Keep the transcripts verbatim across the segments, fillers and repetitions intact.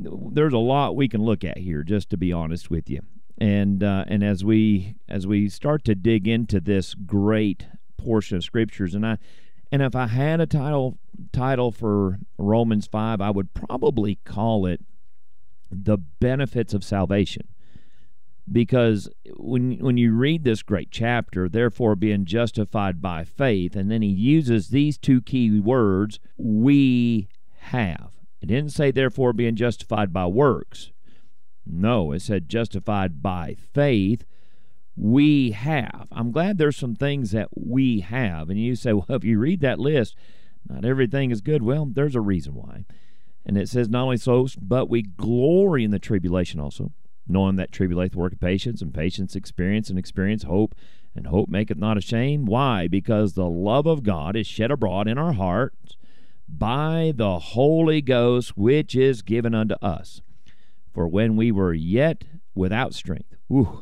there's a lot we can look at here, just to be honest with you. And uh, and as we as we start to dig into this great portion of scriptures, and I and if I had a title title for Romans five, I would probably call it "The Benefits of Salvation." Because when when you read this great chapter, therefore being justified by faith, and then he uses these two key words, we have. It didn't say therefore being justified by works. No, it said justified by faith, we have. I'm glad there's some things that we have. And you say, well, if you read that list, not everything is good. Well, there's a reason why. And it says, not only so, but we glory in the tribulation also, knowing that tribulation work of patience, and patience experience, and experience hope, and hope maketh not ashamed. Why? Because the love of God is shed abroad in our hearts by the Holy Ghost, which is given unto us. For when we were yet without strength, ooh,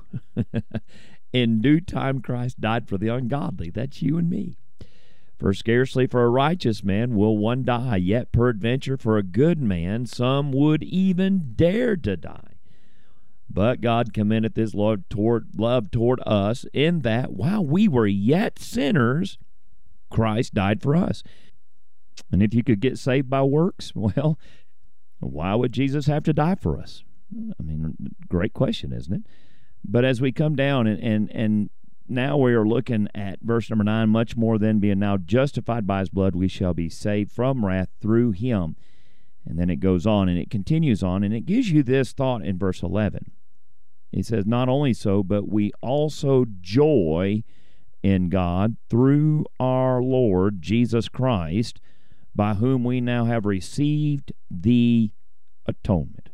in due time Christ died for the ungodly. That's you and me. For scarcely for a righteous man will one die, yet peradventure for a good man some would even dare to die. But God commendeth his love toward, love toward us, in that while we were yet sinners, Christ died for us. And if you could get saved by works, well, why would Jesus have to die for us? I mean, great question, isn't it? But as we come down, and, and, and now we are looking at verse number nine, much more than being now justified by his blood, we shall be saved from wrath through him. And then it goes on, and it continues on, and it gives you this thought in verse eleven. He says, not only so, but we also joy in God through our Lord Jesus Christ, by whom we now have received the atonement.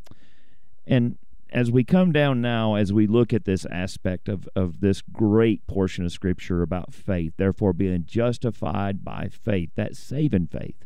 And as we come down now, as we look at this aspect of, of this great portion of Scripture about faith, therefore being justified by faith, that saving faith,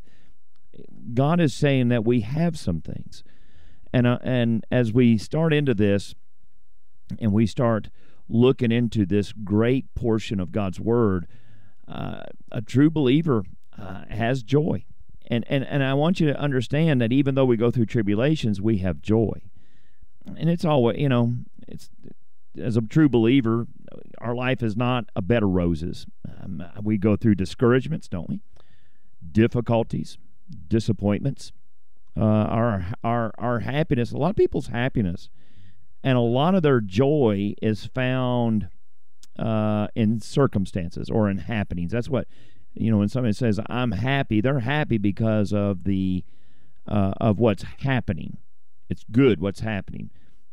God is saying that we have some things. And uh, and as we start into this, and we start looking into this great portion of God's Word, uh, a true believer uh, has joy. And, and, and I want you to understand that even though we go through tribulations, we have joy. And it's always, you know, it's as a true believer, our life is not a bed of roses. Um, we go through discouragements, don't we? Difficulties, disappointments, uh, our our our happiness. A lot of people's happiness, and a lot of their joy is found uh, in circumstances or in happenings. That's what, you know, when somebody says, "I'm happy," they're happy because of the uh, of what's happening. It's good what's happening.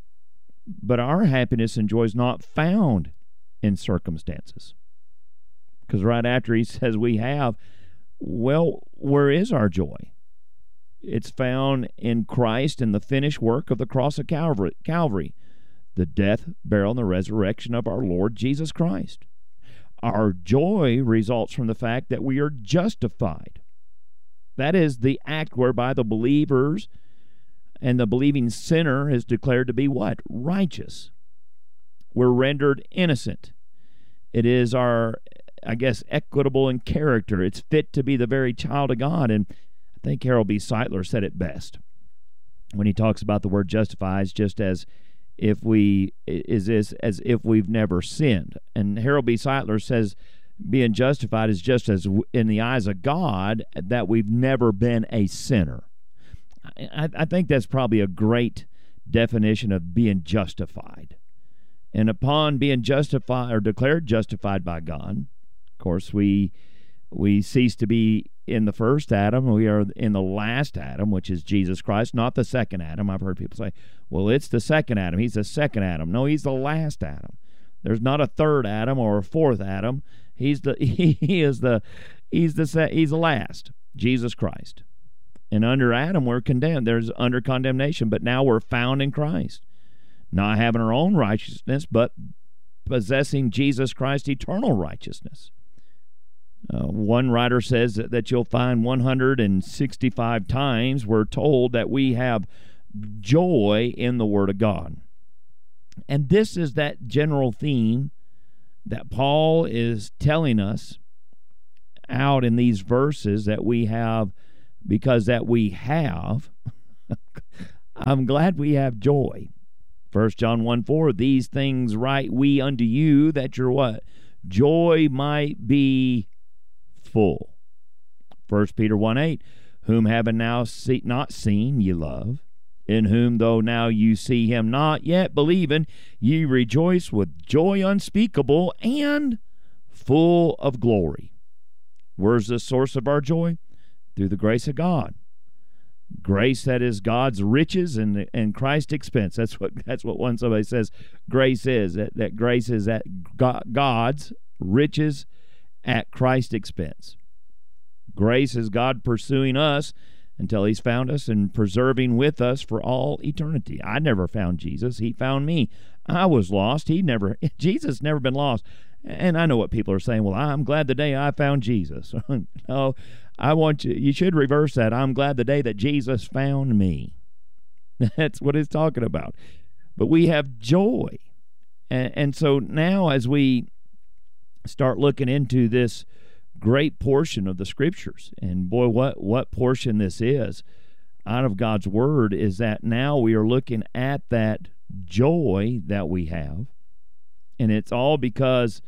But our happiness and joy is not found in circumstances. Because right after he says we have, well, where is our joy? It's found in Christ and the finished work of the cross of Calvary, Calvary, the death, burial, and the resurrection of our Lord Jesus Christ. Our joy results from the fact that we are justified. That is the act whereby the believers and the believing sinner is declared to be what? Righteous. We're rendered innocent. It is our, I guess, equitable in character. It's fit to be the very child of God. And I think Harold B. Sightler said it best when he talks about the word justifies, just as if we is this as if we've never sinned. And Harold B. Sightler says being justified is just as in the eyes of God that we've never been a sinner. I, I think that's probably a great definition of being justified. And upon being justified or declared justified by God, of course, we we cease to be in the first Adam. We are in the last Adam, which is Jesus Christ, not the second Adam. I've heard people say, well, it's the second Adam. He's the second Adam. No, he's the last Adam. There's not a third Adam or a fourth Adam. He's the he is the he's the he's the last, Jesus Christ. And under Adam, we're condemned. There's under condemnation, but now we're found in Christ. Not having our own righteousness, but possessing Jesus Christ's eternal righteousness. Uh, one writer says that, that you'll find one hundred sixty-five times we're told that we have joy in the Word of God. And this is that general theme that Paul is telling us out in these verses, that we have, because that we have, I'm glad we have joy. First John one four, these things write we unto you, that your what? Joy might be full. First Peter one eight, whom having now see, not seen ye love, in whom though now you see him not, yet believing, ye rejoice with joy unspeakable and full of glory. Where's the source of our joy? Through the grace of God. Grace that is God's riches and and Christ's expense. That's what that's what one somebody says grace is. That, that grace is at God's riches at Christ's expense. Grace is God pursuing us until he's found us and preserving with us for all eternity. I never found Jesus. He found me. I was lost. He never, Jesus never been lost. And I know what people are saying. Well, I'm glad the day I found Jesus. No, I want you, you should reverse that. I'm glad the day that Jesus found me. That's what it's talking about. But we have joy. And, and so now as we start looking into this great portion of the Scriptures, and boy, what, what portion this is out of God's Word, is that now we are looking at that joy that we have, and it's all because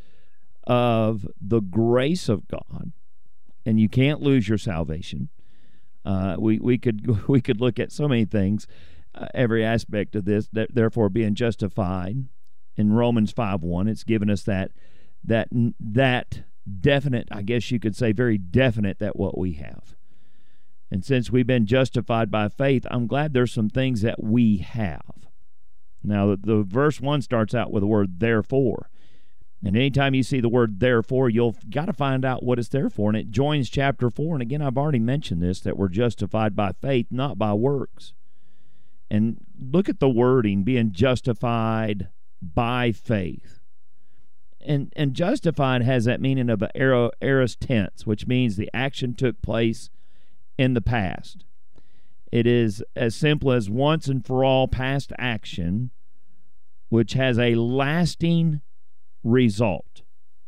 of the grace of God, and you can't lose your salvation. Uh, we we could we could look at so many things, uh, every aspect of this. That therefore, being justified in Romans five one, it's given us that that that definite, I guess you could say, very definite that what we have. And since we've been justified by faith, I'm glad there's some things that we have. Now, the, the verse one starts out with the word therefore. And anytime you see the word therefore, you'll got to find out what it's there for. And it joins chapter four. And again, I've already mentioned this, that we're justified by faith, not by works. And look at the wording, being justified by faith. And and justified has that meaning of an aorist tense, which means the action took place in the past. It is as simple as once and for all past action, which has a lasting result.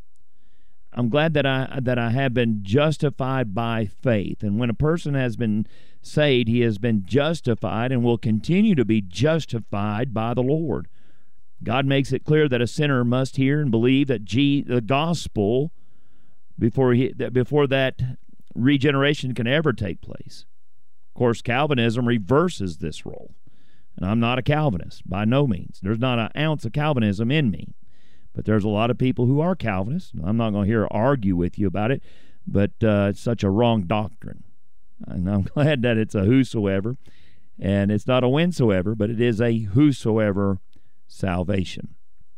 I'm glad that I that I have been justified by faith. And when a person has been saved, he has been justified and will continue to be justified by the Lord. God makes it clear that a sinner must hear and believe that G, the gospel before he that before that regeneration can ever take place. Of course, Calvinism reverses this role. And I'm not a Calvinist, by no means. There's not an ounce of Calvinism in me. But there's a lot of people who are Calvinists. I'm not going to here argue with you about it, but uh, it's such a wrong doctrine. And I'm glad that it's a whosoever, and it's not a whensoever, but it is a whosoever salvation.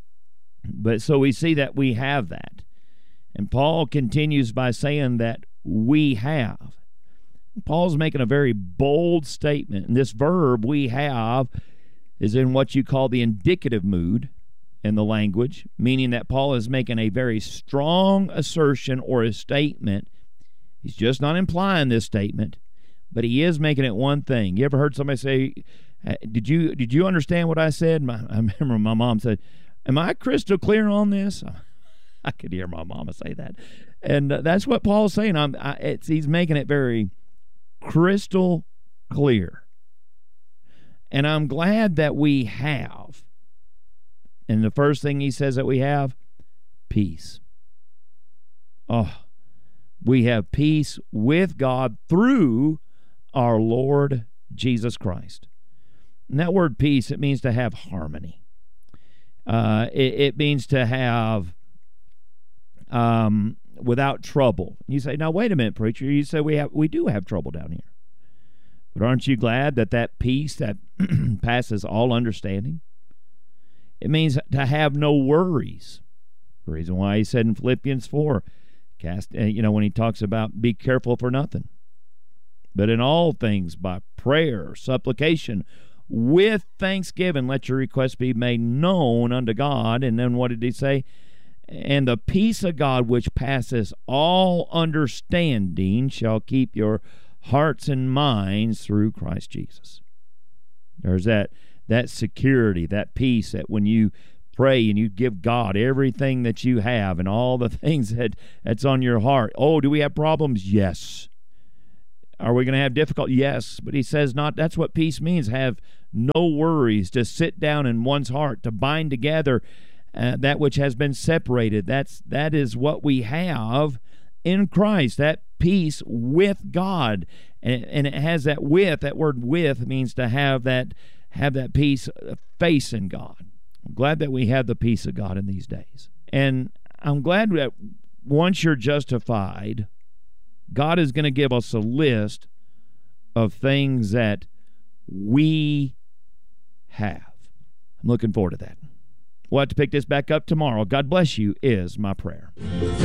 But so we see that we have that. And Paul continues by saying that we have. Paul's making a very bold statement. And this verb, we have, is in what you call the indicative mood in the language, meaning that Paul is making a very strong assertion or a statement. He's just not implying this statement, but he is making it one thing. You ever heard somebody say, did you did you understand what I said? My, I remember my mom said, am I crystal clear on this? I could hear my mama say that. And uh, that's what Paul's saying. I'm, I, it's, he's making it very crystal clear. And I'm glad that we have. And the first thing he says that we have, peace. Oh, we have peace with God through our Lord Jesus Christ. And that word peace, it means to have harmony. Uh, it, it means to have um, without trouble. You say, now wait a minute, preacher. You say we have we do have trouble down here. But aren't you glad that that peace that passes all understanding? It means to have no worries. The reason why he said in Philippians four, cast, you know, when he talks about be careful for nothing, but in all things by prayer, supplication, with thanksgiving, let your requests be made known unto God. And then what did he say? And the peace of God, which passes all understanding, shall keep your hearts and minds through Christ Jesus. There's that that security, that peace, that when you pray and you give God everything that you have and all the things that, that's on your heart. Oh, do we have problems? Yes. Are we going to have difficulty? Yes, but he says not. That's what peace means. Have no worries, to sit down in one's heart, to bind together uh, that which has been separated. That's that is what we have in Christ, that peace with God. And, and it has that with, that word with means to have that have that peace face in God. I'm glad that we have the peace of God in these days. And I'm glad that once you're justified, God is going to give us a list of things that we have. I'm looking forward to that. We'll have to pick this back up tomorrow. God bless you is my prayer.